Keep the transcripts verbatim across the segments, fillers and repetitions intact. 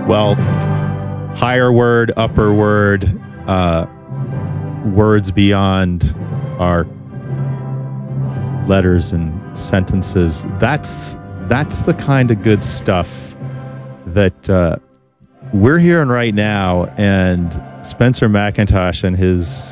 Well, higher word, upper word, uh, words beyond our letters and sentences. That's that's the kind of good stuff that uh, we're hearing right now. And Spencer McIntosh and his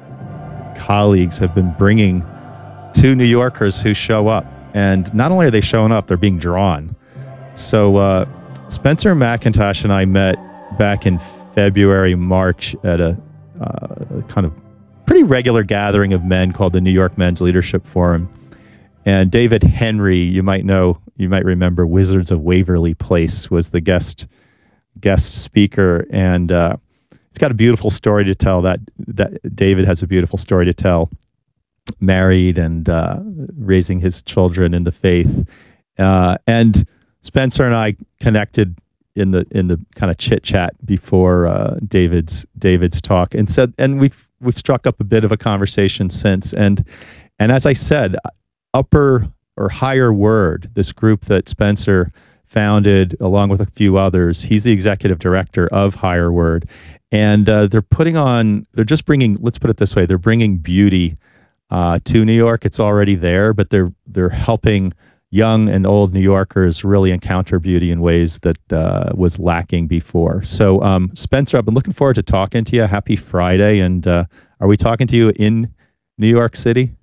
colleagues have been bringing to New Yorkers who show up. And not only are they showing up, they're being drawn. So uh, Spencer McIntosh and I met back in February, March at a uh, kind of pretty regular gathering of men called the New York Men's Leadership Forum. And David Henry, you might know, you might remember Wizards of Waverly Place, was the guest guest speaker. And uh, he's got a beautiful story to tell. That that David has a beautiful story to tell. Married and uh, raising his children in the faith. Uh, and Spencer and I connected in the in the kind of chit chat before uh, David's David's talk, and said, and we've we've struck up a bit of a conversation since. And and as I said, upper or higher word, this group that Spencer founded along with a few others, he's the executive director of Higher Word, and uh, they're putting on, they're just bringing, let's put it this way, they're bringing beauty uh, to New York. It's already there, but they're they're helping young and old New Yorkers really encounter beauty in ways that uh, was lacking before. So, um, Spencer, I've been looking forward to talking to you. Happy Friday, and uh, are we talking to you in New York City?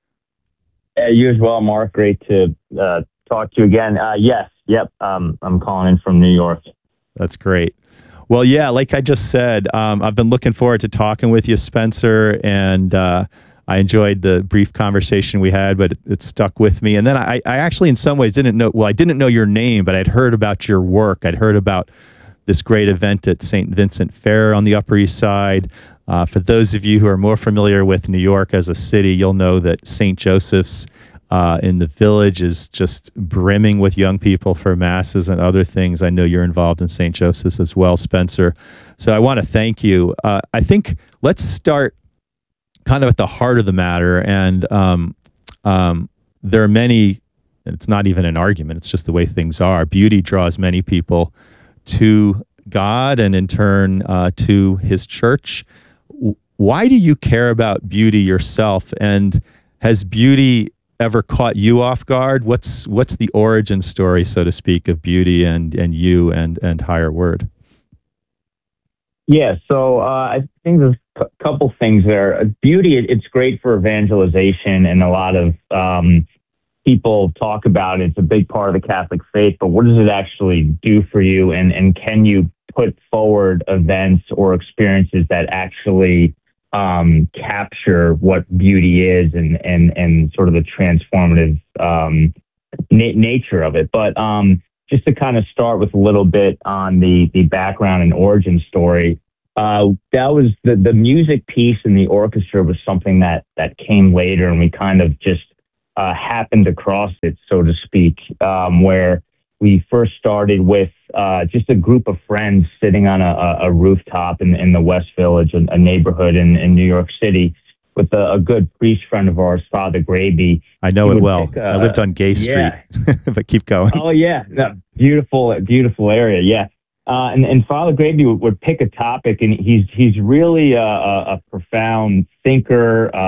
Uh, you as well, Mark. Great to uh, talk to you again. Uh, yes, yep. Um, I'm calling in from New York. That's great. Well, yeah, like I just said, um, I've been looking forward to talking with you, Spencer, and uh, I enjoyed the brief conversation we had, but it, it stuck with me. And then I, I actually, in some ways, didn't know, well, I didn't know your name, but I'd heard about your work. I'd heard about this great event at Saint Vincent Fair on the Upper East Side. Uh, for those of you who are more familiar with New York as a city, you'll know that Saint Joseph's uh, in the Village is just brimming with young people for masses and other things. I know you're involved in Saint Joseph's as well, Spencer. So I want to thank you. Uh, I think let's start kind of at the heart of the matter. And um, um, there are many, it's not even an argument, it's just the way things are. Beauty draws many people to God and in turn uh, to his church. Why do you care about beauty yourself? And has beauty ever caught you off guard? What's what's the origin story, so to speak, of beauty and and you and and Higher Word? Yeah, so uh, I think there's a couple things there. Beauty, it, it's great for evangelization, and a lot of um, people talk about it. It's a big part of the Catholic faith, but what does it actually do for you? And and can you put forward events or experiences that actually um, capture what beauty is and and and sort of the transformative um, na- nature of it? But um, just to kind of start with a little bit on the the background and origin story, uh, that was the the music piece and the orchestra was something that that came later, and we kind of just uh, happened across it, so to speak, um, where we first started with uh, just a group of friends sitting on a, a rooftop in, in the West Village, a, a neighborhood in, in New York City, with a, a good priest friend of ours, Father Graby. I know it well. A, I lived on Gay Street, yeah. But keep going. Oh, yeah. No, beautiful, beautiful area, yeah. Uh, and, and Father Graby would, would pick a topic, and he's he's really a, a, a profound thinker, uh,